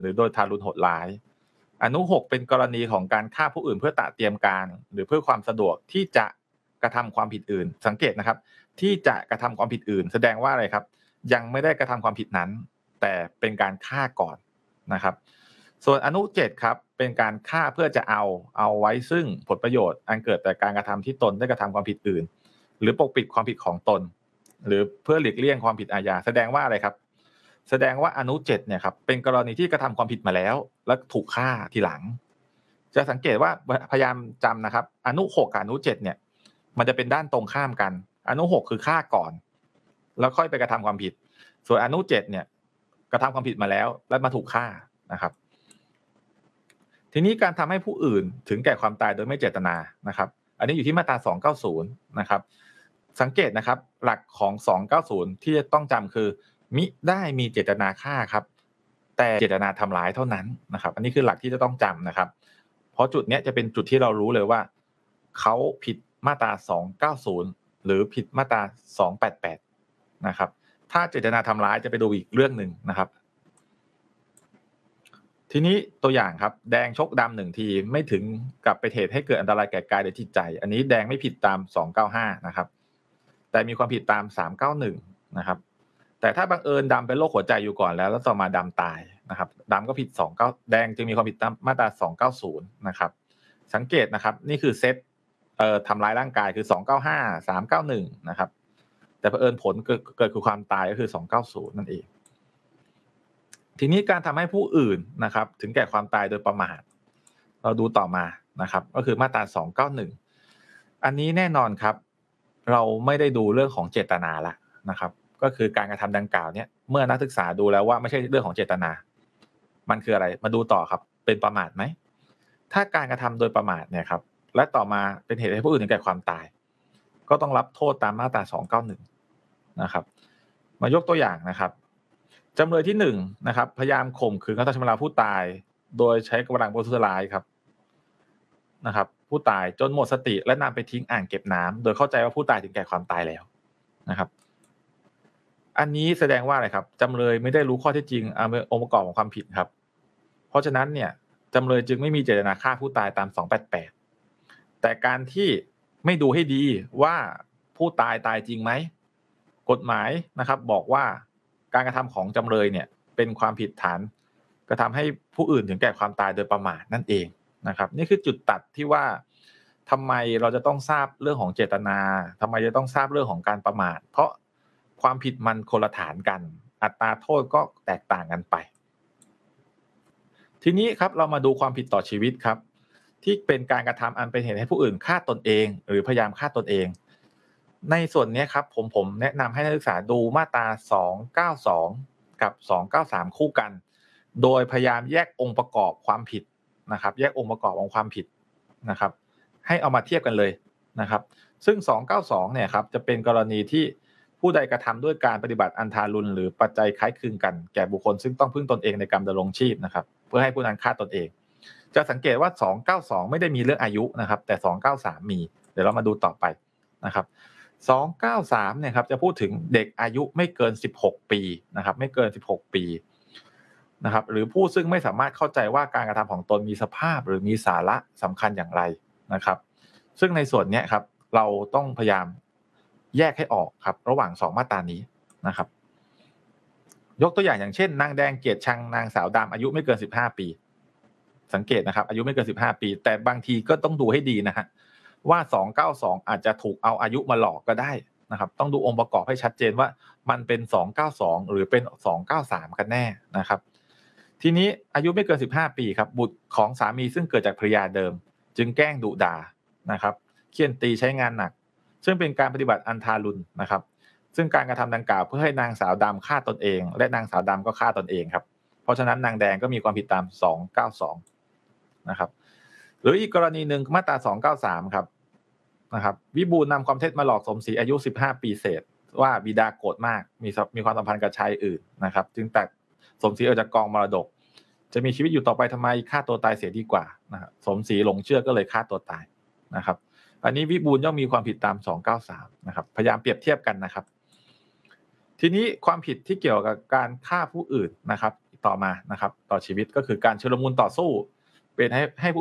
หรือโดยทารุณโหดร้ายอนุ6เป็นกรณีของการฆ่าผู้อื่นเพื่อตระเตรียมการหรือเพื่อความสะดวกที่จะกระทำความผิดอื่นสังเกตนะครับที่จะกระทำความผิดอื่นแสดงว่าอะไรครับยังไม่ได้กระทำความผิดนั้นแต่เป็นการฆ่าก่อนนะครับส่วนอนุ7ครับเป็นการฆ่าเพื่อจะเอาไว้ซึ่งผลประโยชน์อันเกิดจากการกระทำที่ตนได้กระทำความผิดอื่นหรือปกปิดความผิดของตนหรือเพื่อหลีกเลี่ยงความผิดอาญาแสดงว่าอะไรครับแสดงว่าอนุ7เนี่ยครับเป็นกรณีที่กระทำความผิดมาแล้วและถูกฆ่าทีหลังจะสังเกตว่าพยายามจำนะครับอนุ6กับอนุ7เนี่ยมันจะเป็นด้านตรงข้ามกันอนุ6คือฆ่าก่อนแล้วค่อยไปกระทำความผิดส่วนอนุ7เนี่ยกระทำความผิดมาแล้วและมาถูกฆ่านะครับทีนี้การทำให้ผู้อื่นถึงแก่ความตายโดยไม่เจตนานะครับอันนี้อยู่ที่มาตรา290นะครับสังเกตนะครับหลักของ290ที่จะต้องจำคือมิได้มีเจตนาฆ่าครับแต่เจตนาทำร้ายเท่านั้นนะครับอันนี้คือหลักที่จะต้องจำนะครับเพราะจุดนี้จะเป็นจุดที่เรารู้เลยว่าเขาผิดมาตรา290หรือผิดมาตรา288นะครับถ้าเจตนาทำร้ายจะไปดูอีกเรื่องหนึ่งนะครับทีนี้ตัวอย่างครับแดงชกดำ1ทีไม่ถึงกับเป็นเหตุให้เกิดอันตรายแก่กายหรือจิตใจอันนี้แดงไม่ผิดตาม295นะครับแต่มีความผิดตาม391นะครับแต่ถ้าบังเอิญดำเป็นโรคหัวใจอยู่ก่อนแล้วต่อมาดำตายนะครับดำก็ผิด29แดงจึงมีความผิดตามมาตรา290นะครับสังเกตนะครับนี่คือเซตทำร้ายร่างกายคือ295 391นะครับแต่เผอิญผลเกิดคือความตายก็คือ290นั่นเองทีนี้การทำให้ผู้อื่นนะครับถึงแก่ความตายโดยประมาทเราดูต่อมานะครับก็คือมาตรา291อันนี้แน่นอนครับเราไม่ได้ดูเรื่องของเจตนาละนะครับก็คือการกระทำดังกล่าวเนี่ยเมื่อนักศึกษาดูแล้วว่าไม่ใช่เรื่องของเจตนามันคืออะไรมาดูต่อครับเป็นประมาทไหมถ้าการกระทำโดยประมาทเนี่ยครับและต่อมาเป็นเหตุให้ผู้อื่นถึงแก่ความตายก็ต้องรับโทษตามมาตรา291นะครับมายกตัวอย่างนะครับจำเลยที่1นะครับพยายามข่มขืนกระทำชำเราผู้ตายโดยใช้กำลังประทุษร้ายครับนะครับผู้ตายจนหมดสติและนำไปทิ้งอ่างเก็บน้ำโดยเข้าใจว่าผู้ตายถึงแก่ความตายแล้วนะครับอันนี้แสดงว่าอะไรครับจำเลยไม่ได้รู้ข้อเท็จจริงองค์ประกอบของความผิดครับเพราะฉะนั้นเนี่ยจำเลยจึงไม่มีเจตนาฆ่าผู้ตายตาม288แต่การที่ไม่ดูให้ดีว่าผู้ตายตายจริงไหมกฎหมายนะครับบอกว่าการกระทำของจำเลยเนี่ยเป็นความผิดฐานกระทำให้ผู้อื่นถึงแก่ความตายโดยประมาทนั่นเองนะครับนี่คือจุดตัดที่ว่าทำไมเราจะต้องทราบเรื่องของเจตนาทำไมจะต้องทราบเรื่องของการประมาทเพราะความผิดมันคนละฐานกันอัตราโทษก็แตกต่างกันไปทีนี้ครับเรามาดูความผิดต่อชีวิตครับที่เป็นการกระทำอันเป็นเหตุให้ผู้อื่นฆ่าตนเองหรือพยายามฆ่าตนเองในส่วนนี้ครับผมแนะนำให้นักศึกษาดูมาตรา292กับ293คู่กันโดยพยายามแยกองค์ประกอบความผิดนะครับแยกองค์ประกอบของความผิดนะครับให้เอามาเทียบกันเลยนะครับซึ่ง292เนี่ยครับจะเป็นกรณีที่ผู้ใดกระทำด้วยการปฏิบัติอันทารุณหรือปัจจัยคล้ายคลึงกันแก่บุคคลซึ่งต้องพึ่งตนเองในการดำรงชีพนะครับเพื่อให้ผู้นั้นฆ่าตนเองจะสังเกตว่า292ไม่ได้มีเรื่องอายุนะครับแต่293มีเดี๋ยวเรามาดูต่อไปนะครับ293เนี่ยครับจะพูดถึงเด็กอายุไม่เกิน16ปีนะครับไม่เกิน16ปีนะครับหรือผู้ซึ่งไม่สามารถเข้าใจว่าการกระทำของตนมีสภาพหรือมีสาระสำคัญอย่างไรนะครับซึ่งในส่วนนี้ครับเราต้องพยายามแยกให้ออกครับระหว่าง2มาตรานี้นะครับยกตัวอย่างเช่นนางแดงเกลียดชังนางสาวดำอายุไม่เกิน15ปีสังเกตนะครับอายุไม่เกิน15ปีแต่บางทีก็ต้องดูให้ดีนะฮะว่า292อาจจะถูกเอาอายุมาหลอกก็ได้นะครับต้องดูองค์ประกอบให้ชัดเจนว่ามันเป็น292หรือเป็น293กันแน่นะครับทีนี้อายุไม่เกิน15ปีครับบุตรของสามีซึ่งเกิดจากภรรยาเดิมจึงแกล้งดุด่านะครับเฆี่ยนตีใช้งานหนักซึ่งเป็นการปฏิบัติอันทารุณนะครับซึ่งการกระทำดังกล่าวเพื่อให้นางสาวดำฆ่าตนเองและนางสาวดำก็ฆ่าตนเองครับเพราะฉะนั้นนางแดงก็มีความผิดตาม292นะครับหรืออีกกรณีหนึ่งมาตรา293ครับนะครับวิบูลย์นำความเท็จมาหลอกสมศรีอายุ15ปีเศษว่าบิดาโกรธมากมีความสัมพันธ์กับชายอื่นนะครับจึงตัดสมศรีออกจากกองมรดกจะมีชีวิตอยู่ต่อไปทำไมฆ่าตัวตายเสียดีกว่านะครับสมศรีหลงเชื่อก็เลยฆ่าตัวตายนะครับอันนี้วิบูลย์ย่อมมีความผิดตาม293นะครับพยายามเปรียบเทียบกันนะครับทีนี้ความผิดที่เกี่ยวกับการฆ่าผู้อื่นนะครับต่อมานะครับต่อชีวิตก็คือการชุลมุนต่อสู้เป็นให้ผู้